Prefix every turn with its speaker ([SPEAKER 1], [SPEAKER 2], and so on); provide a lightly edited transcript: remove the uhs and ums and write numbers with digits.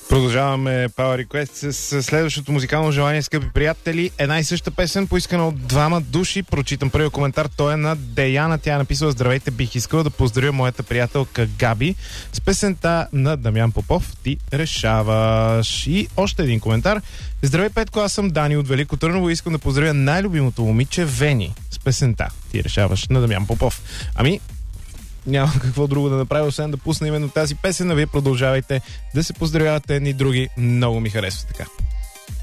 [SPEAKER 1] Продължаваме Power Request с следващото музикално желание, скъпи приятели. Една и съща песен, поискана от двама души. Прочитам първият коментар, той е на Деяна. Тя е написала: здравейте, бих искала да поздравя моята приятелка Габи с песента на Дамян Попов "Ти решаваш". И още един коментар. Здравей, Петко, аз съм Дани от Велико Търново и искам да поздравя най-любимото момиче Вени с песента "Ти решаваш" на Дамян Попов. Ами, няма какво друго да направя, освен да пусна именно тази песен, а вие продължавайте да се поздравявате едни други. Много ми харесва така.